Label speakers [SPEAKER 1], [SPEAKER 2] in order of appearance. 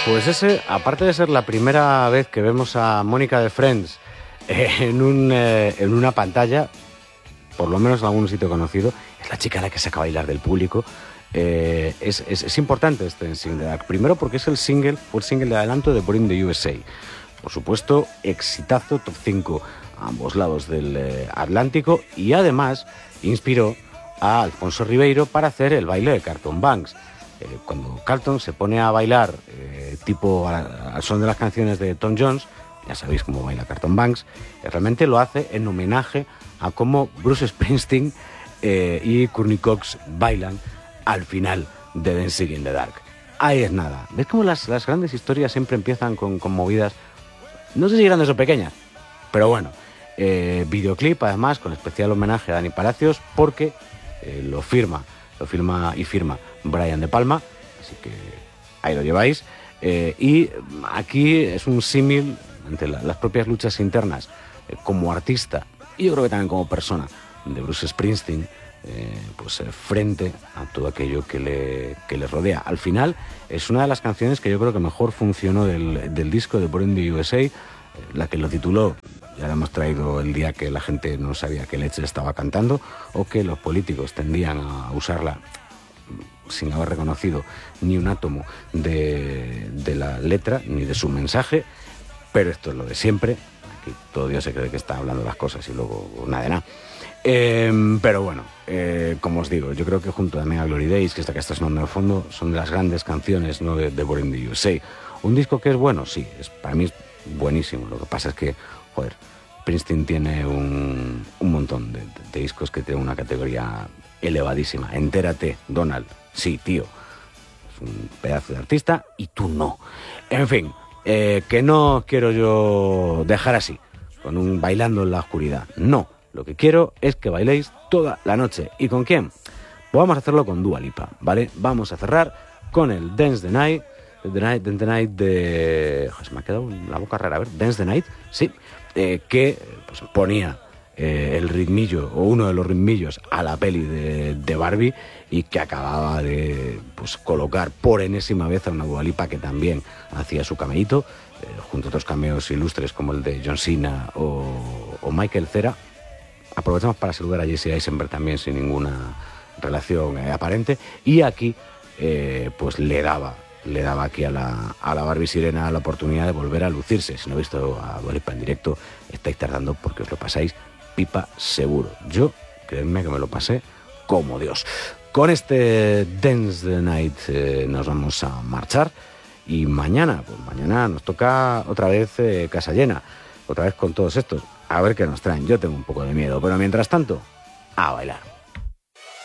[SPEAKER 1] Pues ese, aparte de ser la primera vez que vemos a Mónica de Friends en una pantalla, por lo menos en algún sitio conocido, es la chica a la que saca a bailar del público. Es importante este Dancing in the Dark. Primero porque fue el single de adelanto de Born in the USA. Por supuesto, exitazo, top 5 a ambos lados del Atlántico, y además inspiró a Alfonso Ribeiro para hacer el baile de Carlton Banks. Cuando Carlton se pone a bailar tipo al son de las canciones de Tom Jones, ya sabéis cómo baila Carlton Banks, realmente lo hace en homenaje a cómo Bruce Springsteen y Courtney Cox bailan al final de Dancing in the Dark. Ahí es nada. ¿Ves cómo las grandes historias siempre empiezan con movidas, no sé si grandes o pequeñas, pero bueno, videoclip además con especial homenaje a Dani Palacios, porque lo firma Brian De Palma, así que ahí lo lleváis. Y aquí es un símil entre las propias luchas internas como artista, y yo creo que también como persona, de Bruce Springsteen, frente a todo aquello que le rodea. Al final es una de las canciones que yo creo que mejor funcionó del disco de Born in the USA, la que lo tituló. Ya la hemos traído el día que la gente no sabía qué leche estaba cantando, o que los políticos tendían a usarla sin haber reconocido ni un átomo de la letra ni de su mensaje. Pero esto es lo de siempre. Aquí todo Dios se cree que está hablando las cosas y luego nada de nada. Pero bueno, como os digo, yo creo que junto también a Glory Days, que está sonando de fondo, son de las grandes canciones, ¿no?, de Born in the USA. Un disco que es bueno, sí, para mí es buenísimo. Lo que pasa es que, joder, Springsteen tiene un montón de discos que tienen una categoría elevadísima. Entérate, Donald, sí, tío, es un pedazo de artista y tú no. En fin, que no quiero yo dejar así, con un bailando en la oscuridad. No, lo que quiero es que bailéis toda la noche. ¿Y con quién? Pues vamos a hacerlo con Dua Lipa, ¿vale? Vamos a cerrar con el Dance the Night, de... Se me ha quedado la boca rara, a ver, Dance the Night, sí, que pues ponía el ritmillo, o uno de los ritmillos, a la peli de Barbie, y que acababa de colocar por enésima vez a una Dua Lipa que también hacía su cameíto, junto a otros cameos ilustres como el de John Cena o Michael Cera. Aprovechamos para saludar a Jesse Eisenberg también, sin ninguna relación aparente, y aquí le daba aquí a la Barbie Sirena la oportunidad de volver a lucirse. Si no habéis visto a Dua Lipa en directo, estáis tardando, porque os lo pasáis pipa seguro. Yo, creedme que me lo pasé como Dios. Con este Dance the Night nos vamos a marchar, y mañana nos toca otra vez casa llena, otra vez con todos estos. A ver qué nos traen. Yo tengo un poco de miedo, pero mientras tanto, a bailar.